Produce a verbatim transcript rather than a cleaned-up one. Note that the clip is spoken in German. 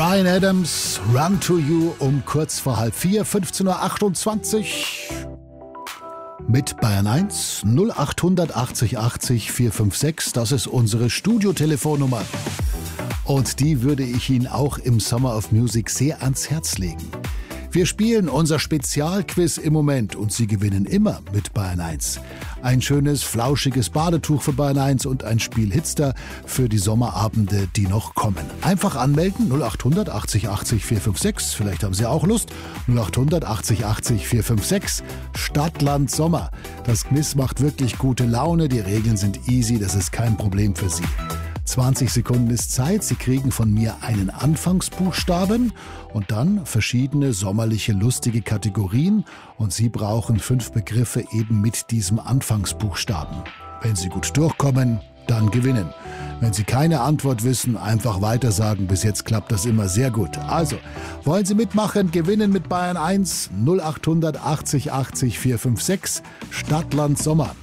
Bryan Adams, Run to You um kurz vor halb vier, fünfzehn Uhr achtundzwanzig. Mit Bayern eins null acht achtzig achtzig vier fünf sechs, das ist unsere Studiotelefonnummer. Und die würde ich Ihnen auch im Summer of Music sehr ans Herz legen. Wir spielen unser Spezialquiz im Moment und Sie gewinnen immer mit Bayern eins. Ein schönes, flauschiges Badetuch für Bayern eins und ein Spiel Hitster für die Sommerabende, die noch kommen. Einfach anmelden, null acht achtzig achtzig vier fünf sechs, vielleicht haben Sie auch Lust, null acht achtzig achtzig vier fünf sechs, Stadt, Land, Sommer. Das Quiz macht wirklich gute Laune, die Regeln sind easy, das ist kein Problem für Sie. zwanzig Sekunden ist Zeit. Sie kriegen von mir einen Anfangsbuchstaben und dann verschiedene sommerliche, lustige Kategorien. Und Sie brauchen fünf Begriffe eben mit diesem Anfangsbuchstaben. Wenn Sie gut durchkommen, dann gewinnen. Wenn Sie keine Antwort wissen, einfach weitersagen. Bis jetzt klappt das immer sehr gut. Also, wollen Sie mitmachen? Gewinnen mit Bayern eins null acht achtzig achtzig vier fünf sechs, Stadt, Land, Sommer.